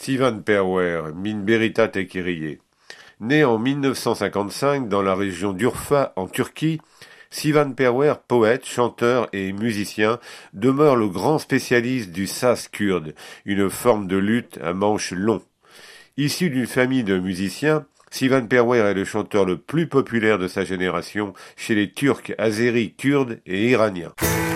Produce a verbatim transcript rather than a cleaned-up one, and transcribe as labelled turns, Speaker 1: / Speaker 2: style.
Speaker 1: Sivan Perwer, min berita tekiriye. Né en mille neuf cent cinquante-cinq dans la région d'Urfa, en Turquie, Sivan Perwer, poète, chanteur et musicien, demeure le grand spécialiste du saz kurde, une forme de luth à manche long. Issu d'une famille de musiciens, Sivan Perwer est le chanteur le plus populaire de sa génération chez les Turcs, Azéris, Kurdes et Iraniens.